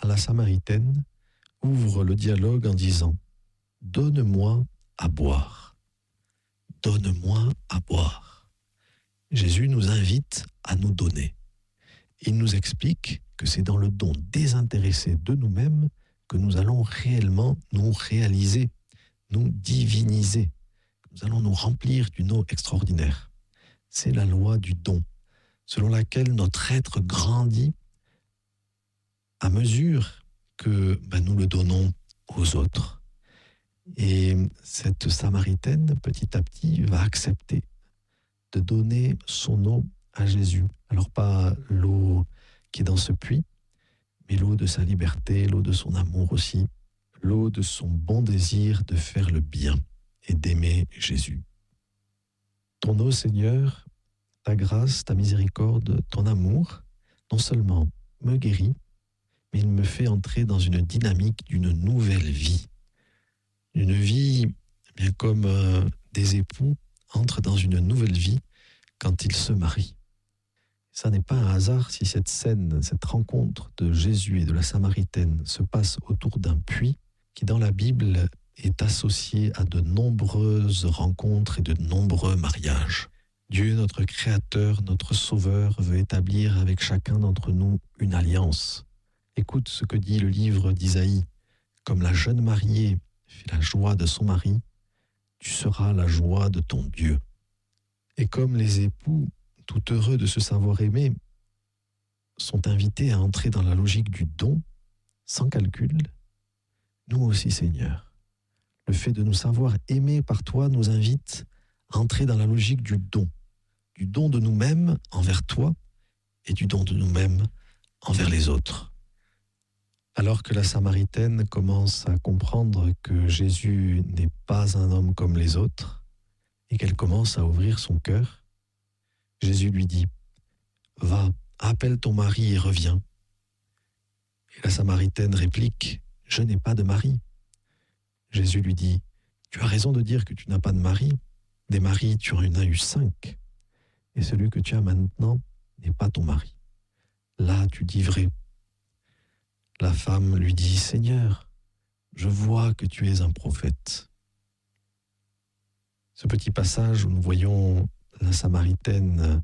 à la Samaritaine, ouvre le dialogue en disant « Donne-moi à boire. Donne-moi à boire. » Jésus nous invite à nous donner. Il nous explique que c'est dans le don désintéressé de nous-mêmes que nous allons réellement nous réaliser, nous diviniser. Nous allons nous remplir d'une eau extraordinaire. C'est la loi du don, selon laquelle notre être grandit à mesure que nous le donnons aux autres. Et cette Samaritaine, petit à petit, va accepter de donner son eau à Jésus. Alors pas l'eau qui est dans ce puits, mais l'eau de sa liberté, l'eau de son amour aussi, l'eau de son bon désir de faire le bien et d'aimer Jésus. Ton eau, Seigneur, ta grâce, ta miséricorde, ton amour, non seulement me guérit, mais il me fait entrer dans une dynamique d'une nouvelle vie. Une vie, bien comme des époux entrent dans une nouvelle vie quand ils se marient. Ça n'est pas un hasard si cette scène, cette rencontre de Jésus et de la Samaritaine se passe autour d'un puits qui, dans la Bible, est associé à de nombreuses rencontres et de nombreux mariages. Dieu, notre Créateur, notre Sauveur, veut établir avec chacun d'entre nous une alliance. Écoute ce que dit le livre d'Isaïe. Comme la jeune mariée fait la joie de son mari, tu seras la joie de ton Dieu. Et comme les époux, tout heureux de se savoir aimés, sont invités à entrer dans la logique du don, sans calcul, nous aussi, Seigneur, le fait de nous savoir aimés par toi nous invite à entrer dans la logique du don de nous-mêmes envers toi et du don de nous-mêmes envers les autres. Alors que la Samaritaine commence à comprendre que Jésus n'est pas un homme comme les autres et qu'elle commence à ouvrir son cœur, Jésus lui dit « Va, appelle ton mari et reviens. » Et la Samaritaine réplique « Je n'ai pas de mari. » Jésus lui dit « Tu as raison de dire que tu n'as pas de mari. Des maris, tu en as eu 5. Et celui que tu as maintenant n'est pas ton mari. Là, tu dis vrai. » La femme lui dit « Seigneur, je vois que tu es un prophète. » Ce petit passage où nous voyons la Samaritaine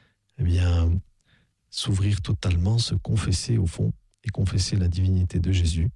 s'ouvrir totalement, se confesser au fond et confesser la divinité de Jésus.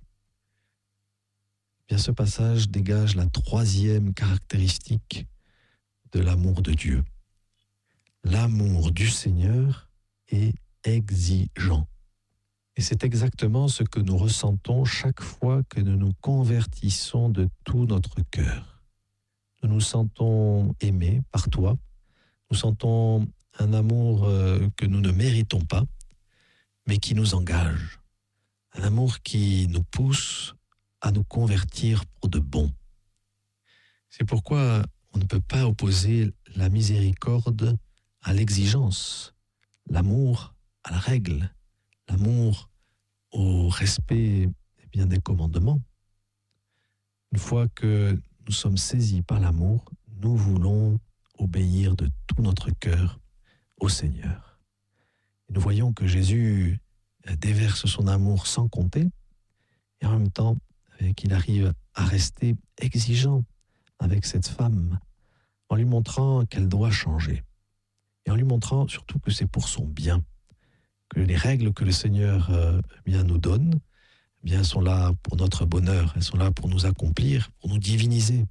Ce passage dégage la 3e caractéristique de l'amour de Dieu. L'amour du Seigneur est exigeant. Et c'est exactement ce que nous ressentons chaque fois que nous nous convertissons de tout notre cœur. Nous nous sentons aimés par toi. Nous sentons un amour que nous ne méritons pas, mais qui nous engage. Un amour qui nous pousse à nous convertir pour de bon. C'est pourquoi on ne peut pas opposer la miséricorde à l'exigence, l'amour à la règle, l'amour au respect des commandements. Une fois que nous sommes saisis par l'amour, nous voulons obéir de tout notre cœur au Seigneur. Et nous voyons que Jésus déverse son amour sans compter, et en même temps qu'il arrive à rester exigeant avec cette femme, en lui montrant qu'elle doit changer, et en lui montrant surtout que c'est pour son bien, que les règles que le Seigneur nous donne sont là pour notre bonheur, elles sont là pour nous accomplir, pour nous diviniser.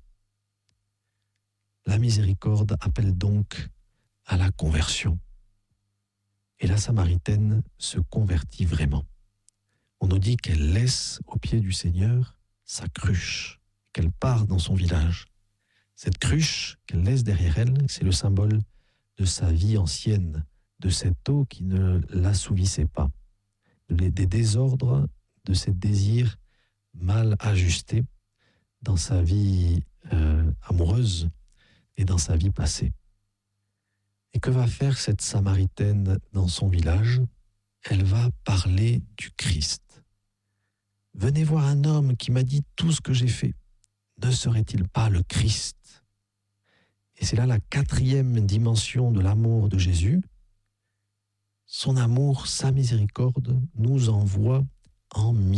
La miséricorde appelle donc à la conversion. Et la Samaritaine se convertit vraiment. On nous dit qu'elle laisse au pied du Seigneur sa cruche, qu'elle part dans son village. Cette cruche qu'elle laisse derrière elle, c'est le symbole de sa vie ancienne, de cette eau qui ne l'assouvissait pas, des désordres, de ses désirs mal ajustés dans sa vie amoureuse et dans sa vie passée. Et que va faire cette Samaritaine dans son village? Elle va parler du Christ. « Venez voir un homme qui m'a dit tout ce que j'ai fait. Ne serait-il pas le Christ ?» Et c'est là la 4e dimension de l'amour de Jésus. Son amour, sa miséricorde nous envoie en